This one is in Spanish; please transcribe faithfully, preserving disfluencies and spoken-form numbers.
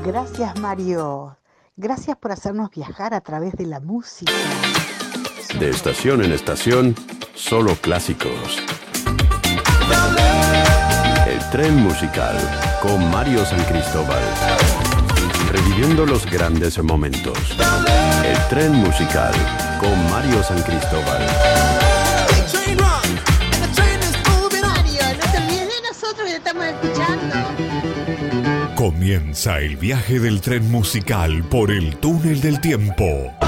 Gracias, Mario. Gracias por hacernos viajar a través de la música. De estación en estación, solo clásicos. El tren musical con Mario San Cristóbal. Reviviendo los grandes momentos. El tren musical con Mario San Cristóbal. Mario, no te olvides de nosotros que te estamos escuchando. Comienza el viaje del tren musical por el túnel del tiempo.